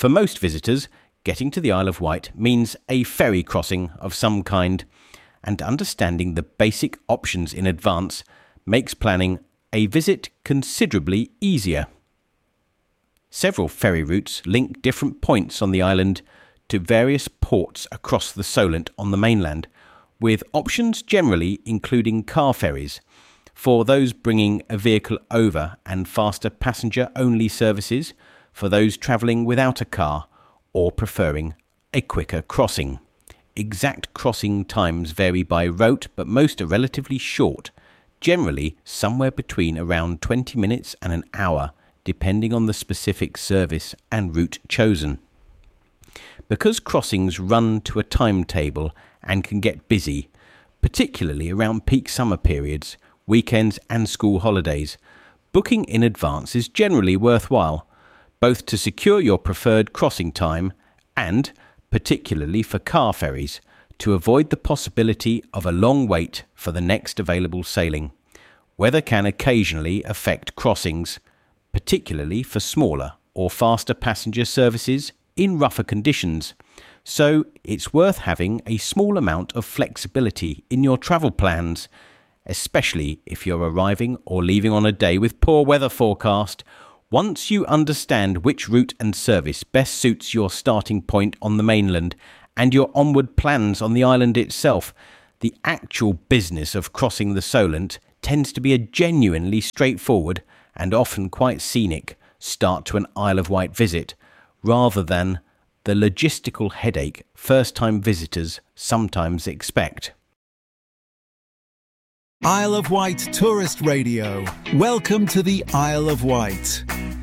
For most visitors, getting to the Isle of Wight means a ferry crossing of some kind, and understanding the basic options in advance makes planning a visit considerably easier. Several ferry routes link different points on the island to various ports across the Solent on the mainland, with options generally including car ferries for those bringing a vehicle over and faster passenger-only services for those travelling without a car or preferring a quicker crossing. Exact crossing times vary by route, but most are relatively short, generally somewhere between around 20 minutes and an hour, depending on the specific service and route chosen. Because crossings run to a timetable and can get busy, particularly around peak summer periods, weekends and school holidays, booking in advance is generally worthwhile, both to secure your preferred crossing time and, particularly for car ferries, to avoid the possibility of a long wait for the next available sailing. Weather can occasionally affect crossings, particularly for smaller or faster passenger services in rougher conditions, so it's worth having a small amount of flexibility in your travel plans, especially if you're arriving or leaving on a day with poor weather forecast. Once you understand which route and service best suits your starting point on the mainland and your onward plans on the island itself, the actual business of crossing the Solent tends to be a genuinely straightforward and often quite scenic start to an Isle of Wight visit, rather than the logistical headache first-time visitors sometimes expect. Isle of Wight Tourist Radio. Welcome to the Isle of Wight.